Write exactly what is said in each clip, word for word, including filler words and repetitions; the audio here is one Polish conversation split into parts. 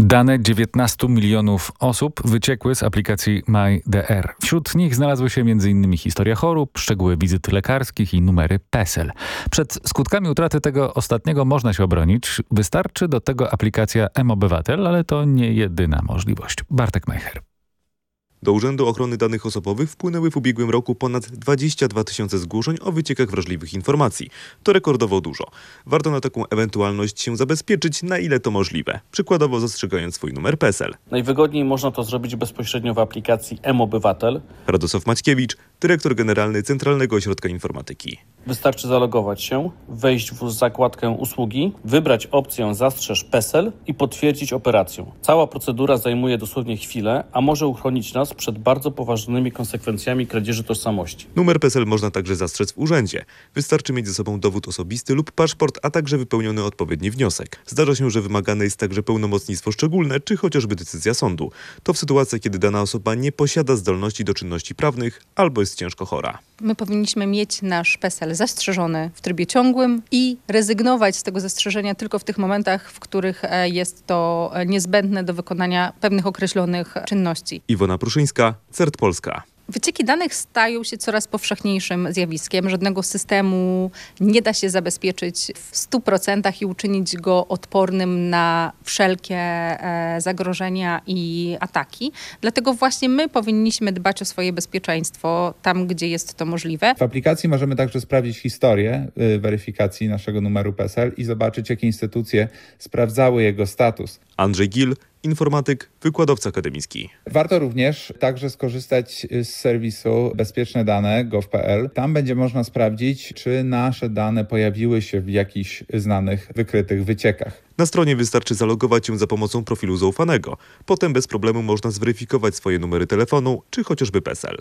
Dane dziewiętnastu milionów osób wyciekły z aplikacji MyDR. Wśród nich znalazły się między innymi historia chorób, szczegóły wizyt lekarskich i numery PESEL. Przed skutkami utraty tego ostatniego można się obronić. Wystarczy do tego aplikacja mObywatel, ale to nie jedyna możliwość. Bartek Majcher. Do Urzędu Ochrony Danych Osobowych wpłynęły w ubiegłym roku ponad dwadzieścia dwa tysiące zgłoszeń o wyciekach wrażliwych informacji. To rekordowo dużo. Warto na taką ewentualność się zabezpieczyć, na ile to możliwe. Przykładowo zastrzegając swój numer PESEL. Najwygodniej można to zrobić bezpośrednio w aplikacji mObywatel. Radosław Maćkiewicz, dyrektor generalny Centralnego Ośrodka Informatyki. Wystarczy zalogować się, wejść w zakładkę usługi, wybrać opcję Zastrzeż PESEL i potwierdzić operację. Cała procedura zajmuje dosłownie chwilę, a może uchronić nas przed bardzo poważnymi konsekwencjami kradzieży tożsamości. Numer PESEL można także zastrzec w urzędzie. Wystarczy mieć ze sobą dowód osobisty lub paszport, a także wypełniony odpowiedni wniosek. Zdarza się, że wymagane jest także pełnomocnictwo szczególne, czy chociażby decyzja sądu. To w sytuacji, kiedy dana osoba nie posiada zdolności do czynności prawnych albo jest ciężko chora. My powinniśmy mieć nasz PESEL zastrzeżony w trybie ciągłym i rezygnować z tego zastrzeżenia tylko w tych momentach, w których jest to niezbędne do wykonania pewnych określonych czynności. Iwona Pruszyńska, C E R T Polska. Wycieki danych stają się coraz powszechniejszym zjawiskiem. Żadnego systemu nie da się zabezpieczyć w stu procentach i uczynić go odpornym na wszelkie e, zagrożenia i ataki. Dlatego właśnie my powinniśmy dbać o swoje bezpieczeństwo tam, gdzie jest to możliwe. W aplikacji możemy także sprawdzić historię y, weryfikacji naszego numeru PESEL i zobaczyć, jakie instytucje sprawdzały jego status. Andrzej Gil, informatyk, wykładowca akademicki. Warto również także skorzystać z serwisu bezpieczne dane kropka gov kropka p l. Tam będzie można sprawdzić, czy nasze dane pojawiły się w jakichś znanych, wykrytych wyciekach. Na stronie wystarczy zalogować się za pomocą profilu zaufanego. Potem bez problemu można zweryfikować swoje numery telefonu, czy chociażby PESEL.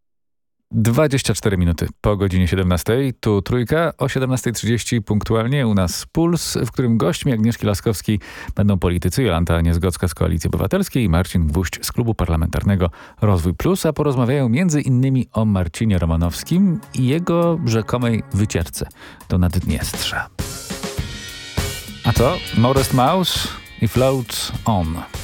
dwadzieścia cztery minuty po godzinie siedemnastej. Tu Trójka. O siedemnasta trzydzieści punktualnie u nas Puls, w którym gośćmi Agnieszki Laskowskiej będą politycy Jolanta Niezgodzka z Koalicji Obywatelskiej i Marcin Gwóźdź z Klubu Parlamentarnego Rozwój Plus, a porozmawiają między innymi o Marcinie Romanowskim i jego rzekomej wycieczce do Naddniestrza. A to Modest Mouse i Float On.